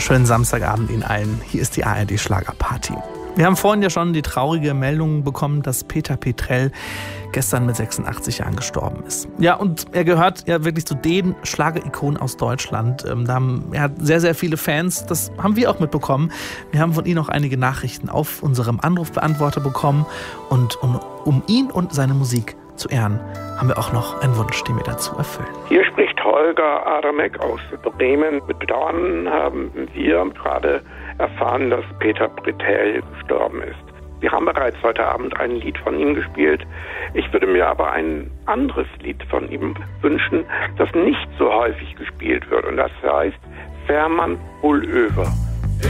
Schönen Samstagabend Ihnen allen. Hier ist die ARD Schlagerparty. Wir haben vorhin ja schon die traurige Meldung bekommen, dass Peter Petrell gestern mit 86 Jahren gestorben ist. Ja, und er gehört ja wirklich zu den Schlagerikonen aus Deutschland. Er hat sehr, sehr viele Fans. Das haben wir auch mitbekommen. Wir haben von ihm auch einige Nachrichten auf unserem Anrufbeantworter bekommen. Und um ihn und seine Musik zu ehren, haben wir auch noch einen Wunsch, den wir dazu erfüllen. Hier spricht Holger Adamek aus Bremen. Mit Bedauern haben wir gerade erfahren, dass Peter Petrell gestorben ist. Wir haben bereits heute Abend ein Lied von ihm gespielt. Ich würde mir aber ein anderes Lied von ihm wünschen, das nicht so häufig gespielt wird. Und das heißt Fährmann Bullöver.